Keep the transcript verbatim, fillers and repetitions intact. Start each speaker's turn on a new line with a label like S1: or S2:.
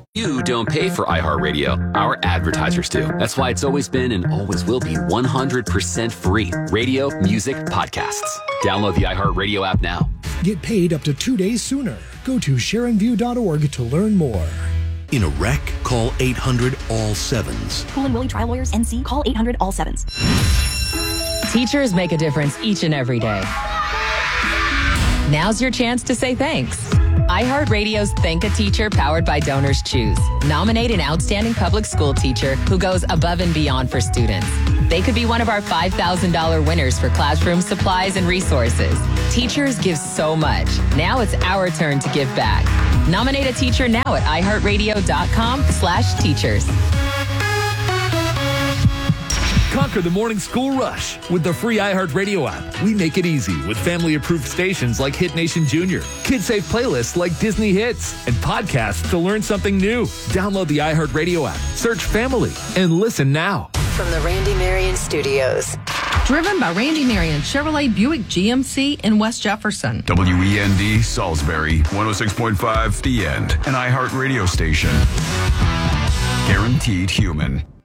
S1: You don't pay for iHeartRadio. Our advertisers do. That's why it's always been and always will be one hundred percent free. Radio, music, podcasts. Download the iHeartRadio app now.
S2: Get paid up to two days sooner. Go to sharon view dot org to learn more.
S3: In a wreck, call eight hundred all sevens.
S4: Cool and Willie Trial Lawyers, N C. Call eight hundred all sevens.
S5: Teachers make a difference each and every day. Now's your chance to say thanks. iHeartRadio's Thank a Teacher, powered by Donors Choose. Nominate an outstanding public school teacher who goes above and beyond for students. They could be one of our five thousand dollars winners for classroom supplies and resources. Teachers give so much. Now it's our turn to give back. Nominate a teacher now at iHeartRadio.com slash teachers.
S6: Conquer the morning school rush with the free iHeartRadio app. We make it easy with family-approved stations like Hit Nation Junior, kid-safe playlists like Disney Hits, and podcasts to learn something new. Download the iHeartRadio app, search Family, and listen now.
S7: From the Randy Marion Studios.
S8: Driven by Randy Marion, Chevrolet Buick G M C in West Jefferson.
S9: W E N D Salisbury, one oh six point five The End, an iHeartRadio station. Guaranteed human.